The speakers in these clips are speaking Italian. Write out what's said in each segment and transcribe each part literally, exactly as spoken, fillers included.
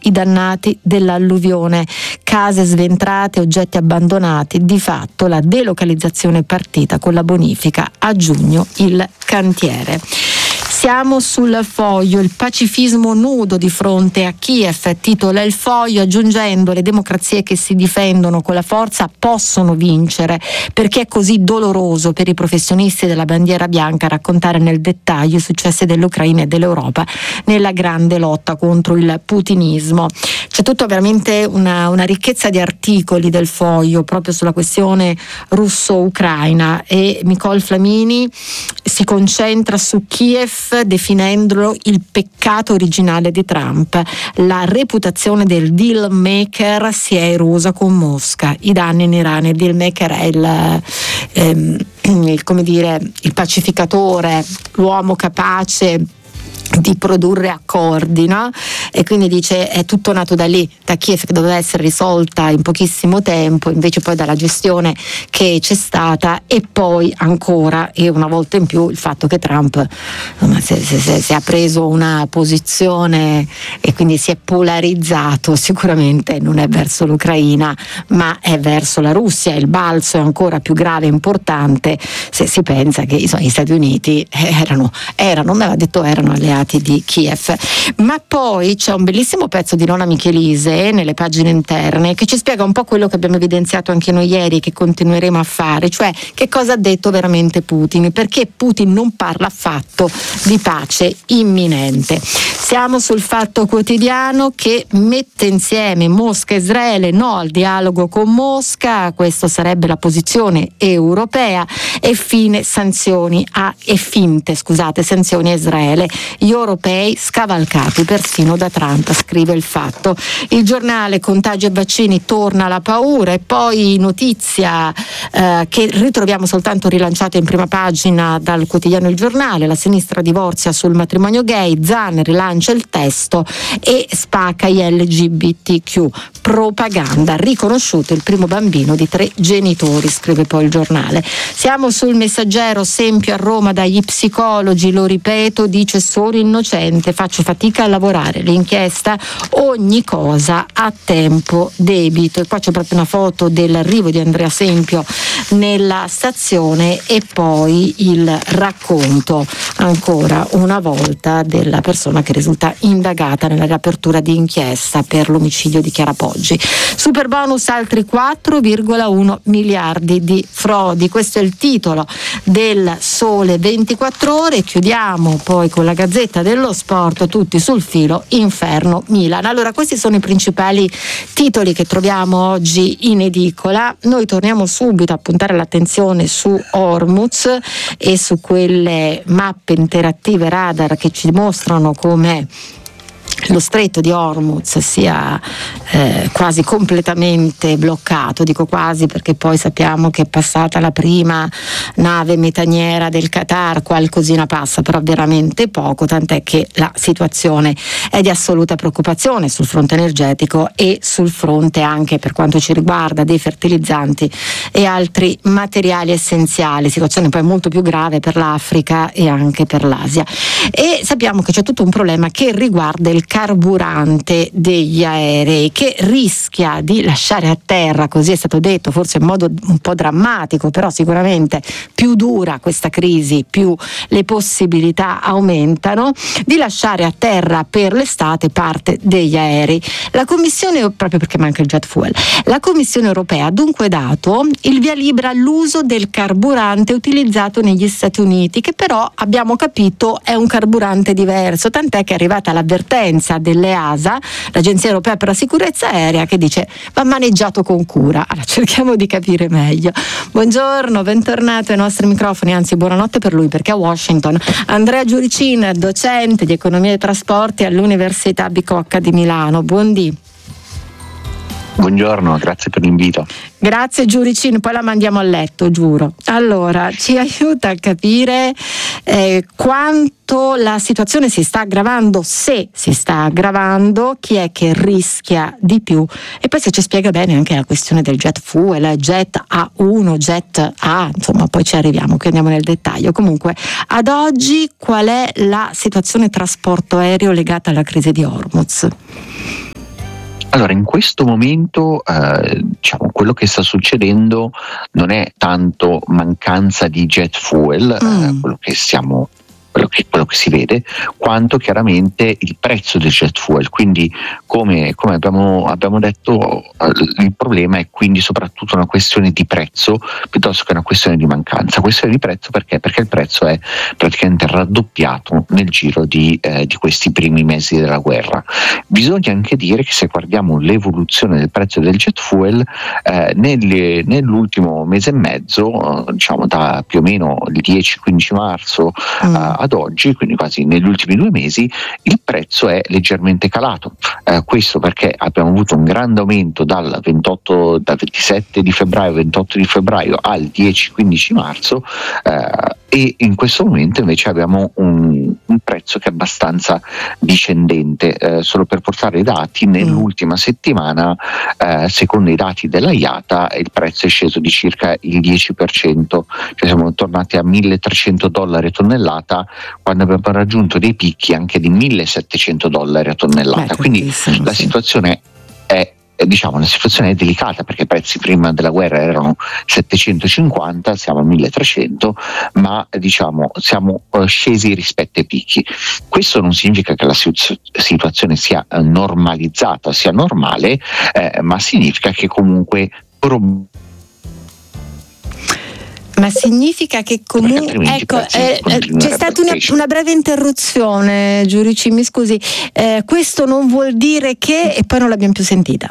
i dannati dell'alluvione, case sventrate, oggetti abbandonati, di fatto la delocalizzazione è partita con la bonifica, a giugno il cantiere. Siamo sul Foglio, il pacifismo nudo di fronte a Kiev, titola il Foglio, aggiungendo: le democrazie che si difendono con la forza possono vincere, perché è così doloroso per i professionisti della bandiera bianca raccontare nel dettaglio i successi dell'Ucraina e dell'Europa nella grande lotta contro il putinismo. C'è tutta veramente una, una ricchezza di articoli del Foglio proprio sulla questione russo-ucraina, e Nicole Flamini si concentra su Kiev definendolo il peccato originale di Trump. La reputazione del deal maker si è erosa con Mosca. I danni in Iran. Il deal maker è il, ehm, il, come dire, il pacificatore, l'uomo capace di produrre accordi, no? E quindi dice è tutto nato da lì, da Kiev, che doveva essere risolta in pochissimo tempo, invece poi dalla gestione che c'è stata, e poi ancora e una volta in più il fatto che Trump insomma, si, si, si ha preso una posizione e quindi si è polarizzato. Sicuramente non è verso l'Ucraina ma è verso la Russia. Il balzo è ancora più grave e importante se si pensa che insomma, gli Stati Uniti erano, erano, me l'ha detto, erano alleati di Kiev. Ma poi c'è un bellissimo pezzo di Nona Michelise nelle pagine interne che ci spiega un po' quello che abbiamo evidenziato anche noi ieri e che continueremo a fare, cioè che cosa ha detto veramente Putin, perché Putin non parla affatto di pace imminente. Siamo sul Fatto Quotidiano, che mette insieme Mosca e Israele, no al dialogo con Mosca, questa sarebbe la posizione europea, e fine sanzioni a e finte scusate sanzioni a Israele. Gli europei scavalcati persino da Trump, scrive il Fatto. Il Giornale: contagi e vaccini, torna la paura. E poi notizia eh, che ritroviamo soltanto rilanciata in prima pagina dal quotidiano Il Giornale: la sinistra divorzia sul matrimonio gay, Zan rilancia il testo e spacca gli L G B T Q. Propaganda, riconosciuto il primo bambino di tre genitori, scrive poi il Giornale. Siamo sul Messaggero: Sempio a Roma dagli psicologi, lo ripeto, dice sono innocente, faccio fatica a lavorare, l'inchiesta ogni cosa a tempo debito. E qua c'è proprio una foto dell'arrivo di Andrea Sempio nella stazione e poi il racconto ancora una volta della persona che risulta indagata nella riapertura di inchiesta per l'omicidio di Chiara Poggi. Super bonus, altri quattro virgola uno miliardi di frodi, questo è il titolo del Sole ventiquattro Ore. Chiudiamo poi con la Gazzetta dello Sport, tutti sul filo, Inferno Milan. Allora, questi sono i principali titoli che troviamo oggi in edicola. Noi torniamo subito a puntare l'attenzione su Hormuz e su quelle mappe interattive radar che ci mostrano come lo stretto di Hormuz sia eh, quasi completamente bloccato. Dico quasi perché poi sappiamo che è passata la prima nave metaniera del Qatar, qualcosina passa, però veramente poco, tant'è che la situazione è di assoluta preoccupazione sul fronte energetico e sul fronte anche per quanto ci riguarda dei fertilizzanti e altri materiali essenziali. Situazione poi molto più grave per l'Africa e anche per l'Asia. E sappiamo che c'è tutto un problema che riguarda il carburante degli aerei, che rischia di lasciare a terra, così è stato detto, forse in modo un po' drammatico, però sicuramente più dura questa crisi, più le possibilità aumentano, di lasciare a terra per l'estate parte degli aerei. La Commissione, proprio perché manca il jet fuel, la Commissione europea ha dunque dato il via libera all'uso del carburante utilizzato negli Stati Uniti, che però abbiamo capito è un carburante diverso, tant'è che è arrivata l'avvertenza dell'E A S A, l'Agenzia Europea per la Sicurezza Aerea, che dice va maneggiato con cura. Allora cerchiamo di capire meglio. Buongiorno, bentornato ai nostri microfoni, anzi buonanotte per lui perché a Washington, Andrea Giuricin, docente di economia e trasporti all'Università Bicocca di Milano. Buondì. Buongiorno, grazie per l'invito. Grazie Giuricin, poi la mandiamo a letto, giuro. Allora, ci aiuta a capire eh, quanto la situazione si sta aggravando, se si sta aggravando, chi è che rischia di più, e poi se ci spiega bene anche la questione del jet fuel, jet A uno, jet A, insomma poi ci arriviamo, qui andiamo nel dettaglio. Comunque, ad oggi qual è la situazione trasporto aereo legata alla crisi di Hormuz? Allora, in questo momento eh, diciamo quello che sta succedendo non è tanto mancanza di jet fuel, mm. eh, quello che stiamo Quello che, quello che si vede, quanto chiaramente il prezzo del jet fuel. Quindi come, come abbiamo, abbiamo detto, il problema è quindi soprattutto una questione di prezzo piuttosto che una questione di mancanza. Questione di prezzo perché? Perché il prezzo è praticamente raddoppiato nel giro di, eh, di questi primi mesi della guerra. Bisogna anche dire che se guardiamo l'evoluzione del prezzo del jet fuel eh, nelle, nell'ultimo mese e mezzo, eh, diciamo da più o meno il dieci quindici marzo mm. eh, ad oggi, quindi quasi negli ultimi due mesi, il prezzo è leggermente calato. Eh, questo perché abbiamo avuto un grande aumento dal ventotto, dal ventisette di febbraio, ventotto di febbraio al dieci quindici marzo, eh, e in questo momento invece abbiamo un, un prezzo che è abbastanza discendente. Eh, solo per portare i dati, nell'ultima mm. settimana, eh, secondo i dati della I A T A, il prezzo è sceso di circa il dieci per cento, cioè siamo tornati a milletrecento dollari a tonnellata, quando abbiamo raggiunto dei picchi anche di millesettecento dollari a tonnellata. Beh, quindi la sì. situazione è diciamo la situazione è delicata, perché i prezzi prima della guerra erano settecentocinquanta, siamo a milletrecento, ma diciamo siamo scesi rispetto ai picchi. Questo non significa che la situazione sia normalizzata, sia normale, eh, ma significa che comunque prob- Ma significa che comunque ecco, eh, c'è stata una, una breve interruzione, Giurici, mi scusi, eh, questo non vuol dire che, e poi non l'abbiamo più sentita.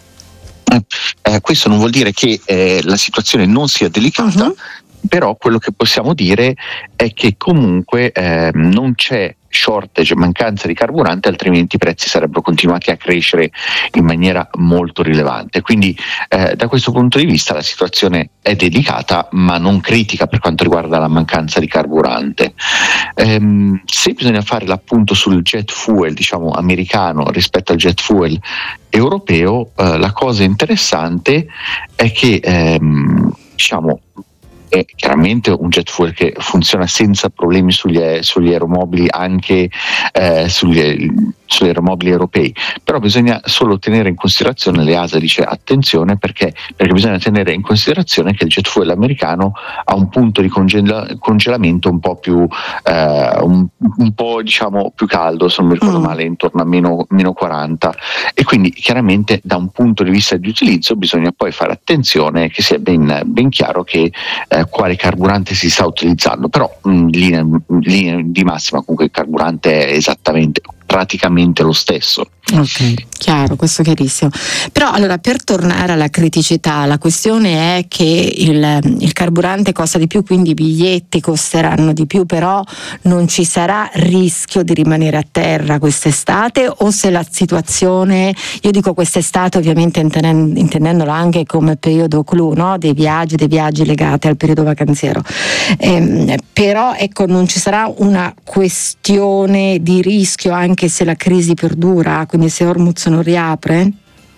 Eh, questo non vuol dire che eh, la situazione non sia delicata, uh-huh. però quello che possiamo dire è che comunque eh, non c'è shortage, mancanza di carburante, altrimenti i prezzi sarebbero continuati a crescere in maniera molto rilevante. Quindi eh, da questo punto di vista la situazione è delicata, ma non critica per quanto riguarda la mancanza di carburante. Ehm, se bisogna fare l'appunto sul jet fuel, diciamo americano, rispetto al jet fuel europeo, eh, la cosa interessante è che ehm, diciamo è chiaramente un jet fuel che funziona senza problemi sugli, sugli aeromobili, anche eh, sugli, sugli aeromobili europei, però bisogna solo tenere in considerazione, l'E A S A dice attenzione perché, perché bisogna tenere in considerazione che il jet fuel americano ha un punto di congela, congelamento un po' più eh, un, un po' diciamo più caldo, se non mi ricordo mm. male, intorno a meno, meno quaranta, e quindi chiaramente da un punto di vista di utilizzo bisogna poi fare attenzione che sia ben, ben chiaro che eh, quale carburante si sta utilizzando, però in linea, in linea di massima comunque il carburante è esattamente praticamente lo stesso. Ok, chiaro, questo è chiarissimo. Però allora, per tornare alla criticità, la questione è che il, il carburante costa di più, quindi i biglietti costeranno di più, però non ci sarà rischio di rimanere a terra quest'estate, o se la situazione, io dico quest'estate ovviamente intendendo, intendendola anche come periodo clou, no? dei viaggi, dei viaggi legati al periodo vacanziero, ehm, però ecco non ci sarà una questione di rischio anche se la crisi perdura, quindi se Hormuz non riapre?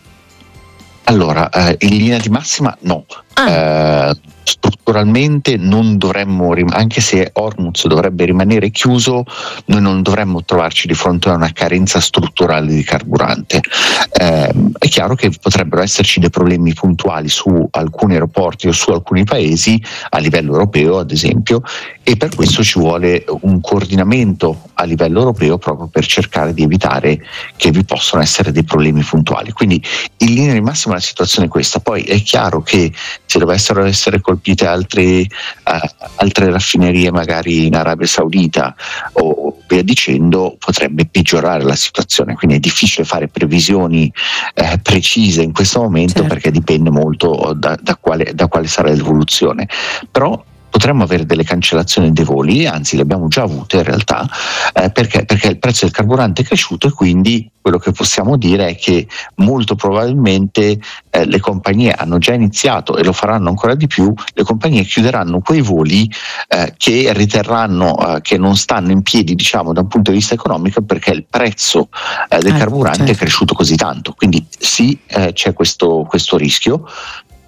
Allora, eh, in linea di massima no. Ah. Eh, strutturalmente non dovremmo, anche se Hormuz dovrebbe rimanere chiuso, noi non dovremmo trovarci di fronte a una carenza strutturale di carburante. Eh, è chiaro che potrebbero esserci dei problemi puntuali su alcuni aeroporti o su alcuni paesi, a livello europeo ad esempio, e per questo ci vuole un coordinamento a livello europeo proprio per cercare di evitare che vi possano essere dei problemi puntuali. Quindi in linea di massima la situazione è questa. Poi è chiaro che se dovessero essere colpite altre, uh, altre raffinerie magari in Arabia Saudita o via dicendo, potrebbe peggiorare la situazione, quindi è difficile fare previsioni eh, precise in questo momento, certo. perché dipende molto da, da, quale, da quale sarà l'evoluzione, però potremmo avere delle cancellazioni dei voli, anzi le abbiamo già avute in realtà, eh, perché, perché il prezzo del carburante è cresciuto, e quindi quello che possiamo dire è che molto probabilmente eh, le compagnie hanno già iniziato, e lo faranno ancora di più, le compagnie chiuderanno quei voli eh, che riterranno eh, che non stanno in piedi, diciamo, da un punto di vista economico, perché il prezzo eh, del eh, carburante certo. è cresciuto così tanto. Quindi sì, eh, c'è questo, questo rischio.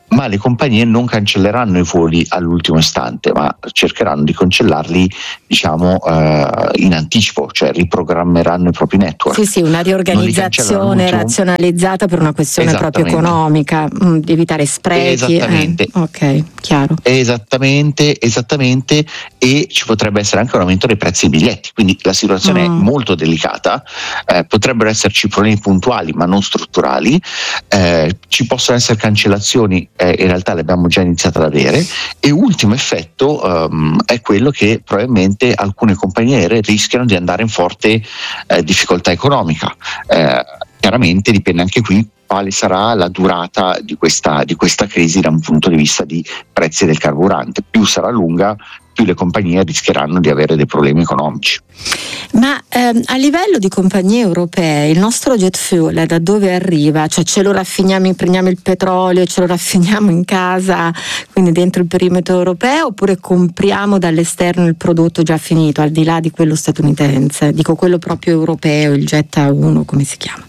ma le compagnie non cancelleranno i voli all'ultimo istante, ma cercheranno di cancellarli, diciamo, eh, in anticipo, cioè riprogrammeranno i propri network. Sì, sì, una riorganizzazione razionalizzata per una questione proprio economica, mh, di evitare sprechi. Esattamente. Eh, ok, chiaro. Esattamente, esattamente, e ci potrebbe essere anche un aumento dei prezzi dei biglietti, quindi la situazione mm. è molto delicata, eh, potrebbero esserci problemi puntuali ma non strutturali, eh, ci possono essere cancellazioni, eh, in realtà le abbiamo già iniziate ad avere, e ultimo effetto um, è quello che probabilmente alcune compagnie aeree rischiano di andare in forte eh, difficoltà economica. Eh, chiaramente dipende anche qui quale sarà la durata di questa, di questa crisi da un punto di vista di prezzi del carburante. Più sarà lunga, più le compagnie rischieranno di avere dei problemi economici. Ma ehm, a livello di compagnie europee, il nostro jet fuel da dove arriva? Cioè ce lo raffiniamo, impregniamo il petrolio, ce lo raffiniamo in casa, quindi dentro il perimetro europeo, oppure compriamo dall'esterno il prodotto già finito, al di là di quello statunitense? Dico quello proprio europeo, il jet A uno, come si chiama?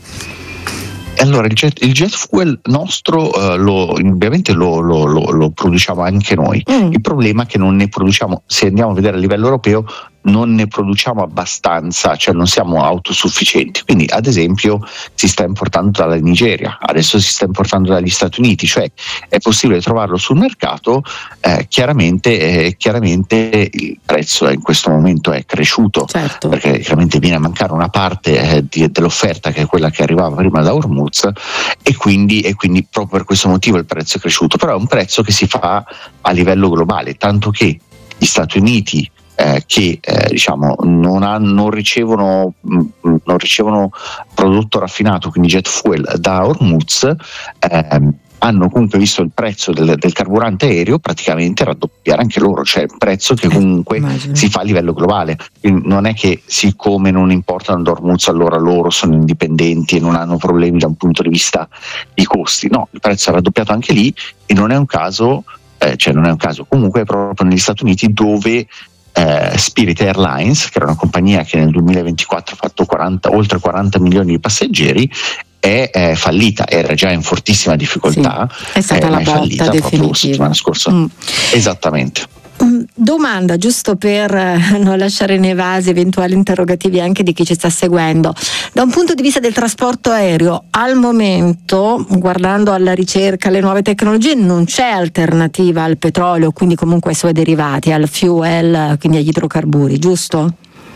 Allora, il jet, il jet fuel nostro uh, lo, ovviamente lo, lo, lo, lo produciamo anche noi. Mm. Il problema è che non ne produciamo, se andiamo a vedere a livello europeo, non ne produciamo abbastanza, cioè non siamo autosufficienti. Quindi, ad esempio, si sta importando dalla Nigeria, adesso si sta importando dagli Stati Uniti, cioè è possibile trovarlo sul mercato. Eh, chiaramente, eh, chiaramente il prezzo in questo momento è cresciuto, certo, perché chiaramente viene a mancare una parte eh, di, dell'offerta, che è quella che arrivava prima da Hormuz, e quindi, e quindi proprio per questo motivo il prezzo è cresciuto. Però è un prezzo che si fa a livello globale, tanto che gli Stati Uniti, Eh, che eh, diciamo non, ha, non ricevono mh, non ricevono prodotto raffinato, quindi jet fuel, da Hormuz, ehm, hanno comunque visto il prezzo del, del carburante aereo praticamente raddoppiare anche loro, cioè il prezzo che comunque eh, si fa a livello globale. Quindi non è che siccome non importano da Hormuz allora loro sono indipendenti e non hanno problemi da un punto di vista di costi, no, il prezzo è raddoppiato anche lì, e non è un caso, eh, cioè non è un caso comunque è proprio negli Stati Uniti dove Eh, Spirit Airlines, che era una compagnia che nel duemilaventiquattro ha fatto quaranta, oltre quaranta milioni di passeggeri, è, è fallita, era già in fortissima difficoltà, sì, è stata eh, la è botta fallita definitiva. proprio la settimana scorsa. Mm. Esattamente. Domanda, giusto per non lasciare nei vasi eventuali interrogativi anche di chi ci sta seguendo. Da un punto di vista del trasporto aereo, al momento, guardando alla ricerca, alle nuove tecnologie, non c'è alternativa al petrolio, quindi comunque ai suoi derivati, al fuel, quindi agli idrocarburi, giusto?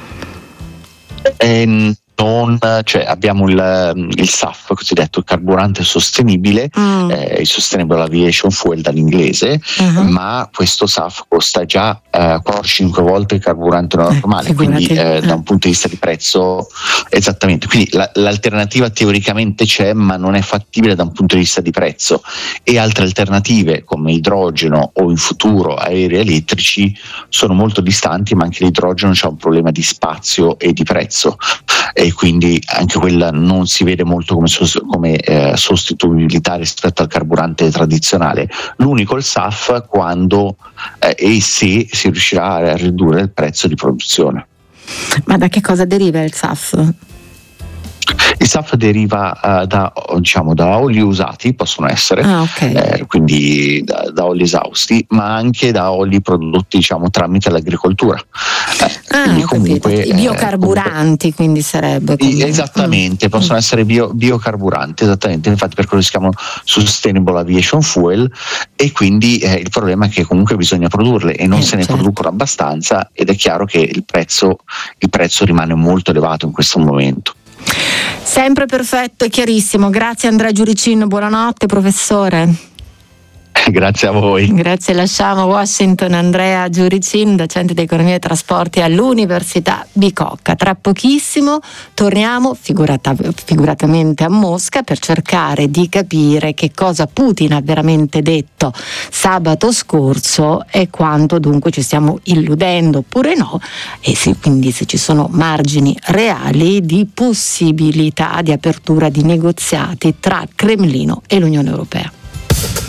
Eh, non, cioè abbiamo il, il S A F, cosiddetto il carburante sostenibile, mm. eh, il Sustainable Aviation Fuel dall'inglese, uh-huh. ma questo S A F costa già eh, quattro cinque volte il carburante normale, eh, quindi eh, eh. da un punto di vista di prezzo, esattamente, quindi la, l'alternativa teoricamente c'è, ma non è fattibile da un punto di vista di prezzo, e altre alternative come idrogeno o in futuro aerei elettrici sono molto distanti, ma anche l'idrogeno c'ha un problema di spazio e di prezzo, e quindi anche quella non si vede molto come, come eh, sostituibilità rispetto al carburante tradizionale. L'unico il S A F, quando eh, e se si riuscirà a ridurre il prezzo di produzione. Ma da che cosa deriva il S A F? Il S A F deriva uh, da, diciamo, da oli usati, possono essere, ah, okay. eh, quindi da, da oli esausti, ma anche da oli prodotti, diciamo, tramite l'agricoltura. Eh, ah, comunque, i biocarburanti, eh, comunque, quindi sarebbe. Comunque. Esattamente, mm. possono essere bio, biocarburanti, esattamente, infatti per quello si chiamano Sustainable Aviation Fuel, e quindi eh, il problema è che comunque bisogna produrle e non eh, se ne certo. producono abbastanza, ed è chiaro che il prezzo, il prezzo rimane molto elevato in questo momento. Sempre perfetto e chiarissimo. Grazie Andrea Giuricin, buonanotte professore. Grazie a voi. Grazie, lasciamo Washington Andrea Giuricin, docente di economia e trasporti all'Università Bicocca. Tra pochissimo torniamo figurata, figuratamente a Mosca per cercare di capire che cosa Putin ha veramente detto sabato scorso e quanto dunque ci stiamo illudendo oppure no, e se, quindi se ci sono margini reali di possibilità di apertura di negoziati tra Cremlino e l'Unione Europea.